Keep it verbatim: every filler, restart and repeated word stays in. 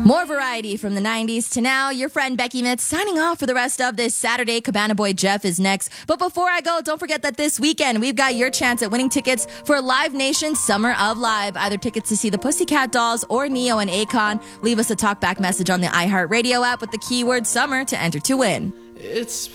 More variety from the nineties to now. Your friend Becky Mitz signing off for the rest of this Saturday. Cabana Boy Jeff is next. But before I go, don't forget that this weekend we've got your chance at winning tickets for Live Nation Summer of Live. Either tickets to see the Pussycat Dolls or Neo and Akon. Leave us a talkback message on the iHeartRadio app with the keyword summer to enter to win. It's